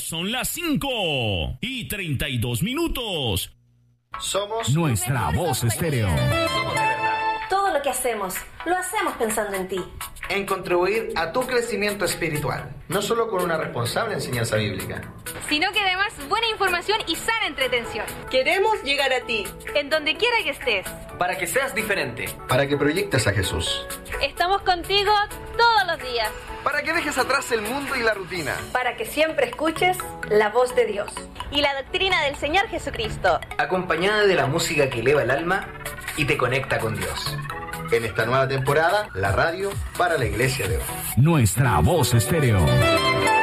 Son las 5:32. Somos Nuestra Voz Estéreo. Somos de verdad. Todo lo que hacemos, lo hacemos pensando en ti. En contribuir a tu crecimiento espiritual, no solo con una responsable enseñanza bíblica, sino que además buena información y sana entretención. Queremos llegar a ti, en donde quiera que estés, para que seas diferente, para que proyectes a Jesús. Estamos contigo todos los días, para que dejes atrás el mundo y la rutina, para que siempre escuches la voz de Dios y la doctrina del Señor Jesucristo, acompañada de la música que eleva el alma y te conecta con Dios. En esta nueva temporada, la radio para la iglesia de hoy. Nuestra Voz Estéreo.